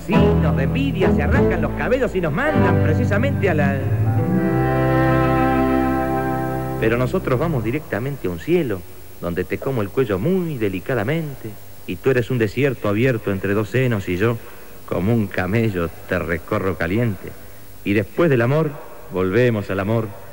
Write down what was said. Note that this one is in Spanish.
Signos de envidia se arrancan los cabellos y nos mandan precisamente a la... Pero nosotros vamos directamente a un cielo, donde te como el cuello muy delicadamente, y tú eres un desierto abierto entre dos senos y yo, como un camello, te recorro caliente. Y después del amor, volvemos al amor,